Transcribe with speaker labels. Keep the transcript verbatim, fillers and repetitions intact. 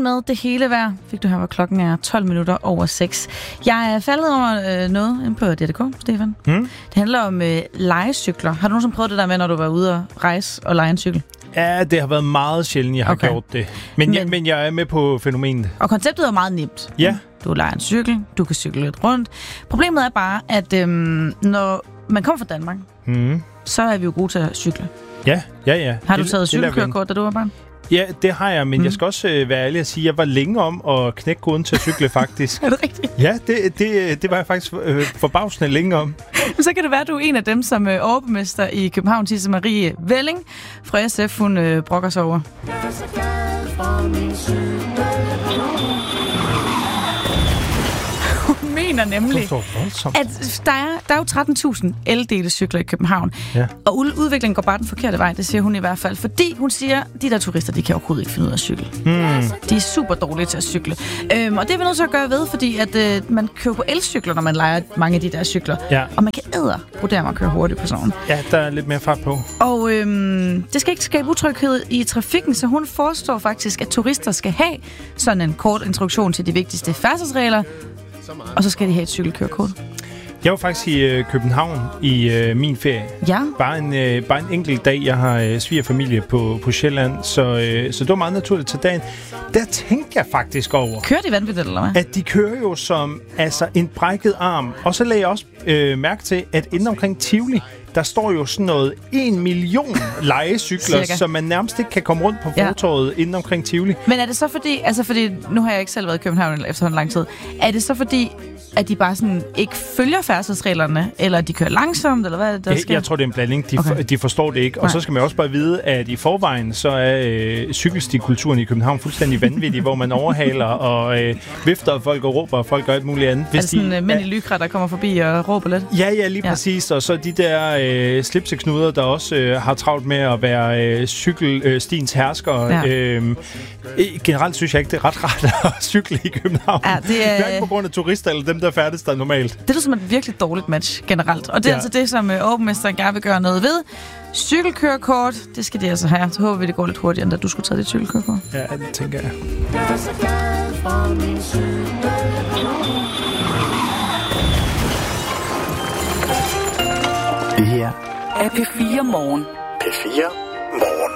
Speaker 1: morgen med det hele vejr. Fik du her, hvor klokken er tolv minutter over seks. Jeg er faldet over øh, noget inde på D R punktum d k, Stefan. Hmm? Det handler om øh, legecykler. Har du nogensinde prøvet det der med, når du var ude og rejse og lege en cykel?
Speaker 2: Ja, det har været meget sjældent, jeg har okay. gjort det. Men, men, jeg, men jeg er med på fænomenet.
Speaker 1: Og konceptet er meget nemt.
Speaker 2: Ja.
Speaker 1: Du leger en cykel, du kan cykle lidt rundt. Problemet er bare, at øhm, når man kommer fra Danmark, hmm. så er vi jo gode til at cykle.
Speaker 2: Ja, ja, ja.
Speaker 1: Har du taget cykelkørekort, da du var barn?
Speaker 2: Ja, det har jeg, men mm. jeg skal også øh, være ærlig at sige, at jeg var længe om at knække koden til at cykle, faktisk.
Speaker 1: Er det rigtigt?
Speaker 2: Ja, det, det, det var jeg faktisk øh, forbavsende længe om.
Speaker 1: Så kan det være, at du er en af dem, som øh, overborgmester i København, Tisse Marie Velling fra S F, hun øh, brokker sig over. Mener nemlig, at der er, der er jo tretten tusind eldelecykler i København. Ja. Og udviklingen går bare den forkerte vej, det siger hun i hvert fald. Fordi hun siger, at de der turister, de kan overhovedet ikke finde ud af at cykle. Hmm. De er super dårlige til at cykle. Øhm, og det er vi nødt til at gøre ved, fordi at, øh, man kører på elcykler, når man leger mange af de der cykler. Ja. Og man kan æder vurdere, at køre hurtigt på sådan.
Speaker 2: Ja, der er lidt mere fart på.
Speaker 1: Og øhm, det skal ikke skabe utryghed i trafikken, så hun forestår faktisk, at turister skal have sådan en kort introduktion til de vigtigste færdselsregler. Og så skal de have et cykelkørekort.
Speaker 2: Jeg var faktisk i øh, København i øh, min ferie.
Speaker 1: Ja.
Speaker 2: Bare en, øh, bare en enkelt dag. Jeg har øh, svigerfamilie på, på Sjælland, så, øh, så det var meget naturligt til dagen. Der tænkte jeg faktisk over...
Speaker 1: Kører de vanvittigt, eller hvad?
Speaker 2: At de kører jo som altså, en brækket arm. Og så lagde jeg også øh, mærke til, at inden omkring Tivoli, der står jo sådan noget en million legecykler, som man nærmest ikke kan komme rundt på fortovet ja. inden omkring Tivoli.
Speaker 1: Men er det så fordi, altså fordi, nu har jeg ikke selv været i København efterhånden lang tid, er det så fordi, at de bare sådan ikke følger færdselsreglerne, eller de kører langsomt, eller hvad er det, der
Speaker 2: jeg,
Speaker 1: sker?
Speaker 2: Jeg tror, det er en blanding. De, okay. for, de forstår det ikke. Og Nej. så skal man også bare vide, at i forvejen, så er øh, cykelstikulturen i København fuldstændig vanvittig, hvor man overhaler og øh, vifter folk og råber, og folk gør alt muligt andet.
Speaker 1: Hvis er det sådan de, øh, mænd i lykra, der kommer forbi og råber lidt?
Speaker 2: Ja, ja, lige ja. præcis. Og så de der øh, slipseknuder, der også øh, har travlt med at være øh, cykelstiens øh, hersker. Ja. Øh, generelt synes jeg ikke, det er ret rart at cykle i København. Ja, det er... Hverken på grund af turister eller dem, der færdes der normalt.
Speaker 1: Det er som et virkelig dårligt match generelt. Og det er ja. altså det, som øh, overborgmesteren gerne vil gøre noget ved. Cykelkørekort, det skal de altså have. Så håber vi, det går lidt hurtigere, end da du skulle tage dit cykelkørekort.
Speaker 2: Ja, det tænker jeg.
Speaker 3: Det her er P fire Morgen.
Speaker 4: P fire